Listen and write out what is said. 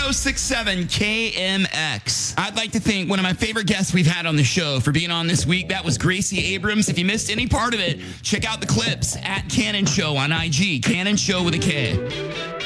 1067 KMX. I'd like to thank one of my favorite guests we've had on the show for being on this week. That was Gracie Abrams. If you missed any part of it, check out the clips at Cannon Show on IG. Cannon Show with a K.